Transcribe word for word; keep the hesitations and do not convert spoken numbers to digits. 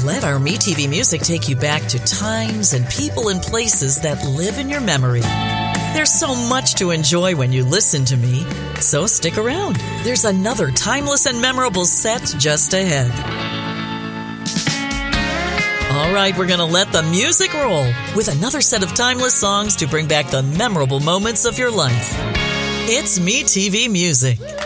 Let our MeTV music take you back to times and people and places that live in your memory. There's so much to enjoy when you listen to me, so stick around. There's another timeless and memorable set just ahead. All right, we're going to let the music roll with another set of timeless songs to bring back the memorable moments of your life. It's MeTV Music.